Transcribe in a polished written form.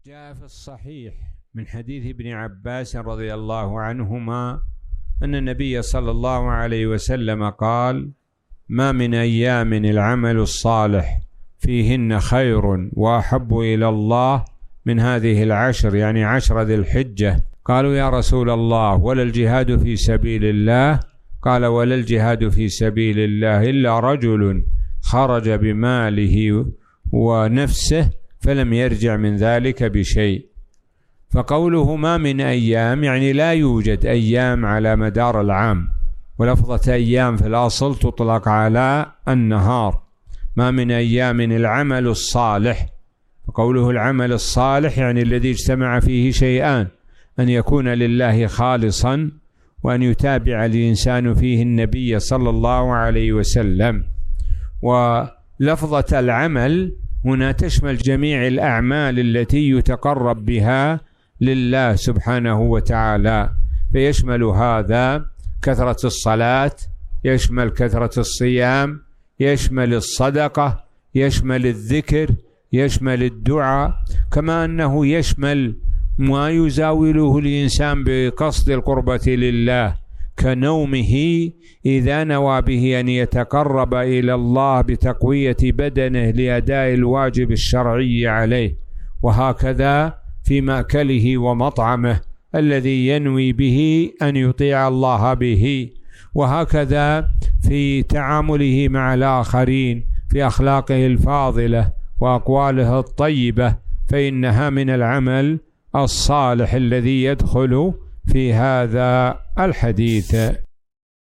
جاء في الصحيح من حديث ابن عباس رضي الله عنهما أن النبي صلى الله عليه وسلم قال: ما من أيام العمل الصالح فيهن خير وأحب إلى الله من هذه العشر، يعني 10 ذي الحجة. قالوا: يا رسول الله ولا الجهاد في سبيل الله؟ قال: ولا الجهاد في سبيل الله إلا رجل خرج بماله ونفسه فلم يرجع من ذلك بشيء. فقوله ما من أيام يعني لا يوجد أيام على مدار العام، ولفظة أيام في الأصل تطلق على النهار. ما من أيام العمل الصالح، وقوله العمل الصالح يعني الذي اجتمع فيه شيئان: أن يكون لله خالصا، وأن يتابع الإنسان فيه النبي صلى الله عليه وسلم. ولفظة العمل هنا تشمل جميع الأعمال التي يتقرب بها لله سبحانه وتعالى، فيشمل هذا كثرة الصلاة، يشمل كثرة الصيام، يشمل الصدقة، يشمل الذكر، يشمل الدعاء، كما أنه يشمل ما يزاوله الإنسان بقصد القربة لله، كنومه إذا نوى به أن يتقرب إلى الله بتقوية بدنه لأداء الواجب الشرعي عليه، وهكذا في مأكله ومطعمه الذي ينوي به أن يطيع الله به، وهكذا في تعامله مع الآخرين، في أخلاقه الفاضلة وأقواله الطيبة، فإنها من العمل الصالح الذي يدخل في هذا الحديث.